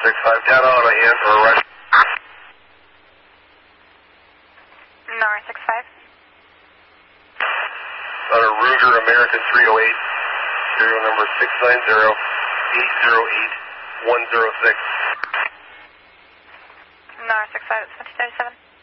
NR65, down on my hand for a rush. NR65. On a Ruger American 308, serial number 690-808-106. NR65, it's 2037.